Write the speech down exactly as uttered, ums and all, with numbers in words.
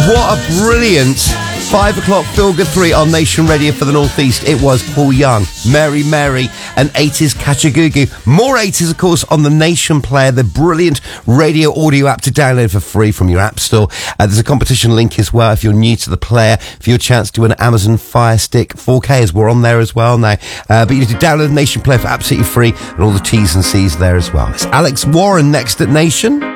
What a brilliant five o'clock Feel Good three on Nation Radio for the North East. It was Paul Young, Mary Mary, and eighties Kachagugu. More eighties, of course, on the Nation Player, the brilliant radio audio app to download for free from your app store. Uh, there's a competition link as well if you're new to the player, for your chance to win an Amazon Fire Stick four K, as we're on there as well now. Uh, but you need to download the Nation Player for absolutely free, and all the T's and C's there as well. It's Alex Warren next at Nation.